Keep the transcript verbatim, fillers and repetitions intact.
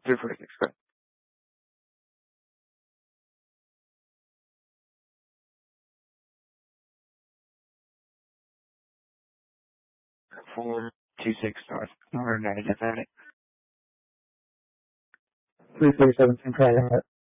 three forty-six, correct. four two six North, Northern United. three forty-seven Central.